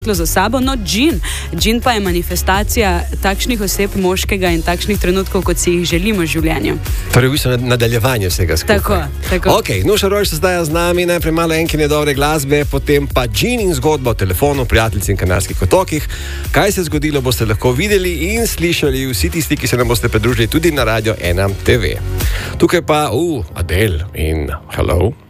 za sabo, no džin pa je manifestacija takšnih oseb moškega in takšnih trenutkov, kot si jih želimo v življenju. Torej v bistvu nadaljevanje vsega skupaj. Tako. Ok, Nuša Rojš se zdaj z nami, najprej malo enkine dobre glasbe, potem pa džin in zgodba o telefonu, prijateljci in Kanarskih otokih. Kaj se je zgodilo, boste lahko videli in slišali vsi tisti, ki se nam boste pridružili tudi na Radio 1 TV. Tukaj pa Adele in Hello.